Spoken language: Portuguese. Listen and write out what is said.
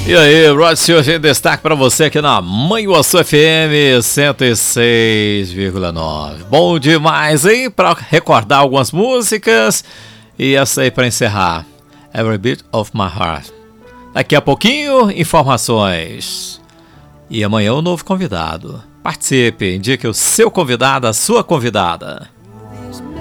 E aí, Rod Stewart em destaque para você aqui na Manhuaçu FM 106,9. Bom demais, hein? Para recordar algumas músicas e essa aí para encerrar. Every Beat of My Heart. Daqui a pouquinho, informações. E amanhã um novo convidado. Participe, indique o seu convidado, a sua convidada.